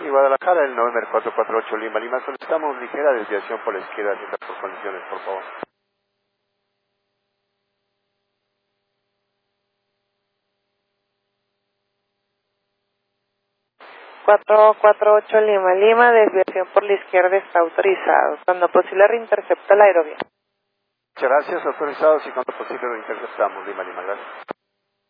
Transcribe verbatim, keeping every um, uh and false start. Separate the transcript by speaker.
Speaker 1: Y Guadalajara, el November cuatro cuatro ocho Lima, Lima, solicitamos ligera desviación por la izquierda, atenta por condiciones, por favor.
Speaker 2: cuatro cuatro ocho Lima, Lima, desviación por la izquierda está autorizado. Cuando posible reintercepta la aerovía.
Speaker 1: Muchas gracias, autorizados y cuando posible lo interceptamos, Lima, Lima, gracias.